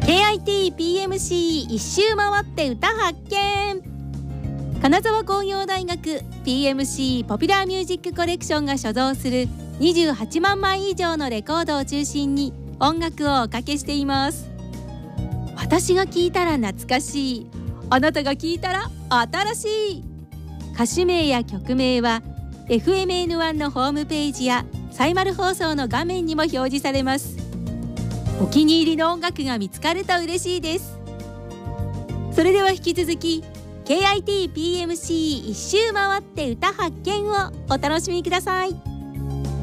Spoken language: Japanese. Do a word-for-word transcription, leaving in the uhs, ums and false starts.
ケーアイティーピーエムシー 一周回って歌発見。金沢工業大学 ピーエムシー ポピュラーミュージックコレクションが所蔵するにじゅうはちまんまい以上のレコードを中心に音楽をおかけしています。私が聴いたら懐かしい、あなたが聴いたら新しい。歌手名や曲名は エフエムエヌワン のホームページやサイマル放送の画面にも表示されます。お気に入りの音楽が見つかると嬉しいです。それでは引き続き ケーアイティーピーエムシー 一周回って歌発見をお楽しみください。